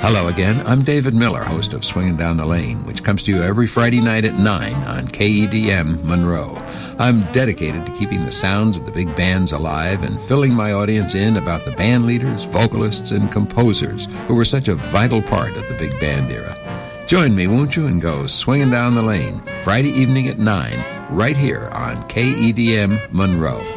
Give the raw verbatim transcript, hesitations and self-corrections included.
Hello again. I'm David Miller, host of Swinging Down the Lane, which comes to you every Friday night at nine on K E D M Monroe. I'm dedicated to keeping the sounds of the big bands alive and filling my audience in about the band leaders, vocalists, and composers who were such a vital part of the big band era. Join me, won't you, and go Swinging Down the Lane, Friday evening at nine, right here on K E D M Monroe.